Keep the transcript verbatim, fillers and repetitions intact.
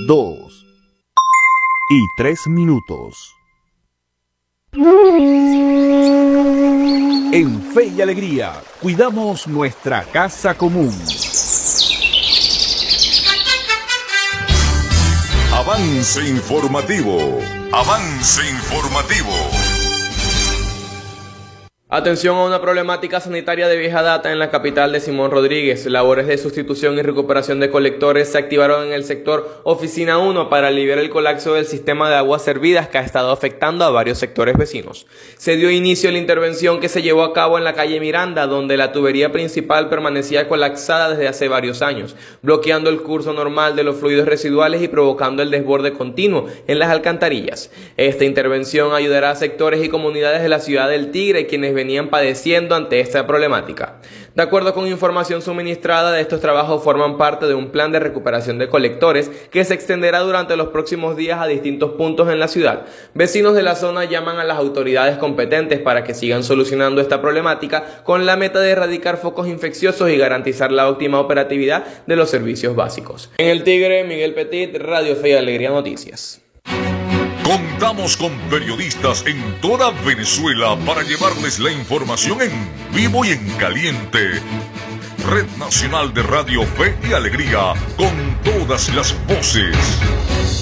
dos y tres minutos. En Fe y Alegría, cuidamos nuestra casa común. Avance informativo. Avance informativo. Atención a una problemática sanitaria de vieja data en la capital de Simón Rodríguez. Labores de sustitución y recuperación de colectores se activaron en el sector Oficina uno para aliviar el colapso del sistema de aguas servidas que ha estado afectando a varios sectores vecinos. Se dio inicio a la intervención que se llevó a cabo en la calle Miranda, donde la tubería principal permanecía colapsada desde hace varios años, bloqueando el curso normal de los fluidos residuales y provocando el desborde continuo en las alcantarillas. Esta intervención ayudará a sectores y comunidades de la ciudad del Tigre, quienes venían padeciendo ante esta problemática. De acuerdo con información suministrada, estos trabajos forman parte de un plan de recuperación de colectores que se extenderá durante los próximos días a distintos puntos en la ciudad. Vecinos de la zona llaman a las autoridades competentes para que sigan solucionando esta problemática con la meta de erradicar focos infecciosos y garantizar la óptima operatividad de los servicios básicos. En el Tigre, Miguel Petit, Radio Fe y Alegría Noticias. Contamos con periodistas en toda Venezuela para llevarles la información en vivo y en caliente. Red Nacional de Radio Fe y Alegría, con todas las voces.